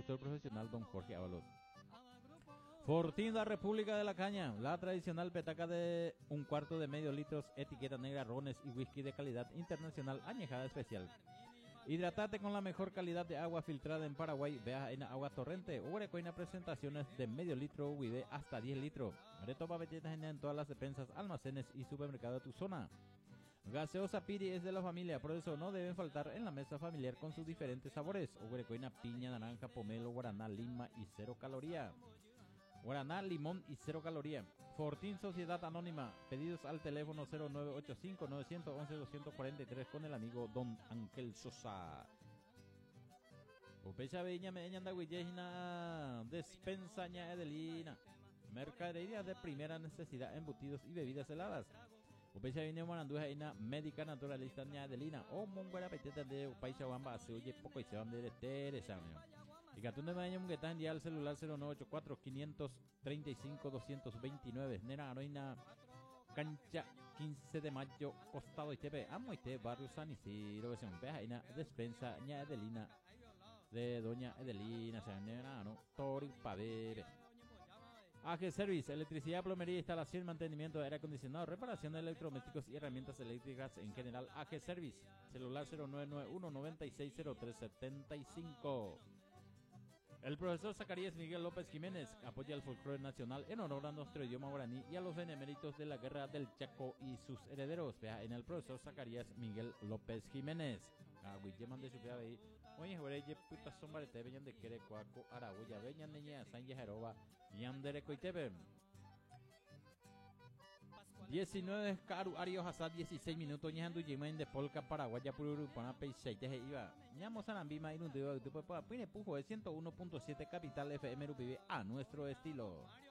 director profesional don Jorge Ábalos. Fortín, la República de la Caña, la tradicional petaca de 1/4 de medio litros, etiqueta negra, rones y whisky de calidad internacional, añejada especial. Hidratate con la mejor calidad de agua filtrada en Paraguay. Vea en agua torrente. Urecoina presentaciones de medio litro, huide hasta 10 litros. Retopa betetas en todas las despensas, almacenes y supermercados de tu zona. Gaseosa Piri es de la familia, por eso no deben faltar en la mesa familiar con sus diferentes sabores. Urecoina, piña, naranja, pomelo, guaraná, lima y 0 caloría. Guaraná, limón y 0 caloría. Fortín Sociedad Anónima. Pedidos al teléfono 0985-911-243 con el amigo Don Ángel Sosa. Upecha Viña me anda guillejina. Despensa ña Edelina. Mercadería de primera necesidad, embutidos y bebidas heladas. Upecha Viña Moranduja ina médica naturalista ña Edelina. O monguera peteta de Upaicha Wamba se oye poco y se van de Teresa. Y Catún de Mañón que está en día al celular 0984-535-229. Nera Aroina, cancha 15 de mayo, costado Itepe, amo Ite, barrio San Isidro, Pejaina, despensa, ña Edelina, de doña Edelina, Nera, no, Tori Pavere. AG Service, electricidad, plomería, instalación, mantenimiento de aire acondicionado, reparación de electrodomésticos y herramientas eléctricas en general. AG Service, celular 0991-960375. El profesor Zacarías Miguel López Jiménez apoya el folclore nacional en honor a nuestro idioma guaraní y a los beneméritos de la guerra del Chaco y sus herederos. Vea en el profesor Zacarías Miguel López Jiménez. Guilleman de su pea veí. Oye, güey, puta sombra te veñan de quere cuaco, arahuya, veñan niña, sanya jeroba, yandere coitebe. 19 Caru Arios Hazard 16 minutos ñandu Jimen de Polka Paraguaya Pururupana Peiseite iba ñamos Anambima Irundido de Puene Pujo de 101.7 Capital FM Rupibe a nuestro estilo.